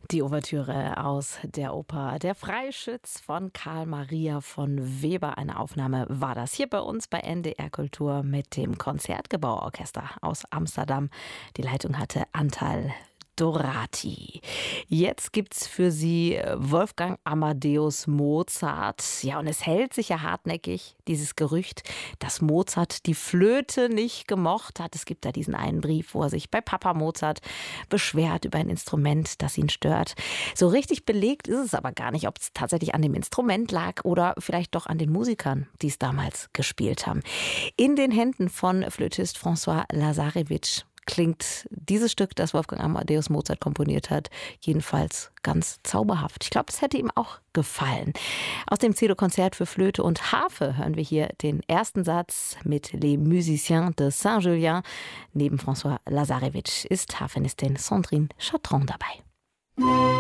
Die Ouvertüre aus der Oper Der Freischütz von Karl Maria von Weber. Eine Aufnahme war das hier bei uns bei NDR Kultur mit dem Konzertgebauorchester aus Amsterdam. Die Leitung hatte Antal Dorati. Jetzt gibt's für Sie Wolfgang Amadeus Mozart. Ja, und es hält sich ja hartnäckig, dieses Gerücht, dass Mozart die Flöte nicht gemocht hat. Es gibt da diesen einen Brief, wo er sich bei Papa Mozart beschwert über ein Instrument, das ihn stört. So richtig belegt ist es aber gar nicht, ob es tatsächlich an dem Instrument lag oder vielleicht doch an den Musikern, die es damals gespielt haben. In den Händen von Flötist François Lazarevitch klingt dieses Stück, das Wolfgang Amadeus Mozart komponiert hat, jedenfalls ganz zauberhaft. Ich glaube, das hätte ihm auch gefallen. Aus dem Cello-Konzert für Flöte und Harfe hören wir hier den ersten Satz mit Les Musiciens de Saint-Julien. Neben François Lazarevitch ist Harfenistin Sandrine Chatron dabei.